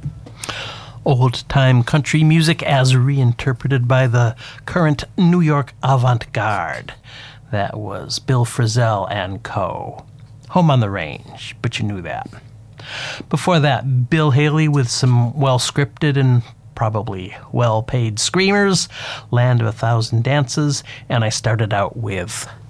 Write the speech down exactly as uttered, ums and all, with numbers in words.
Old-time country music as reinterpreted by the current New York avant-garde. That was Bill Frisell and Co. Home on the Range, but you knew that. Before that, Bill Haley with some well-scripted and probably well-paid screamers, Land of a Thousand Dances, and I started out with